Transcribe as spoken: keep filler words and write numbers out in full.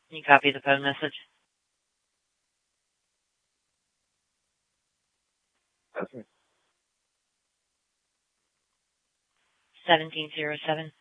Can you copy the phone message? Okay. seventeen zero seven.